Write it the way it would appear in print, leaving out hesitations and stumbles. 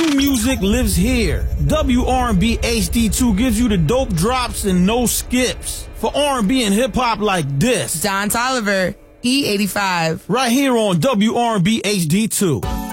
New music lives here. WR&B HD2 gives you the dope drops and no skips. For R&B and hip-hop like this. Don Toliver, E85. Right here on WR&B HD2.